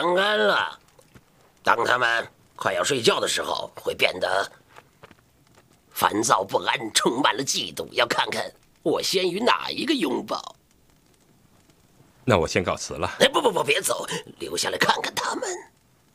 长安了。当他们快要睡觉的时候，会变得烦躁不安，充满了嫉妒，要看看我先与哪一个拥抱。 那我先告辞了。 哎，不，别走，留下来看看他们。